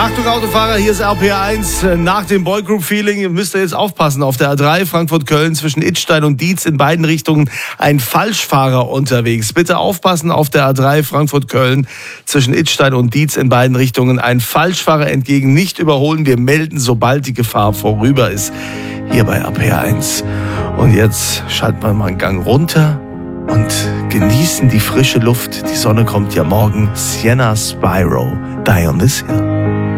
Achtung Autofahrer, hier ist RPR1. Nach dem Boygroup-Feeling müsst ihr jetzt aufpassen. Auf der A3 Frankfurt-Köln zwischen Idstein und Dietz in beiden Richtungen ein Falschfahrer unterwegs. Bitte aufpassen, auf der A3 Frankfurt-Köln zwischen Idstein und Dietz in beiden Richtungen ein Falschfahrer entgegen. Nicht überholen, wir melden, sobald die Gefahr vorüber ist. Hier bei RPR1. Und jetzt schalten wir mal einen Gang runter und genießen die frische Luft. Die Sonne kommt ja morgen. Sienna Spyro, Die on this Hill.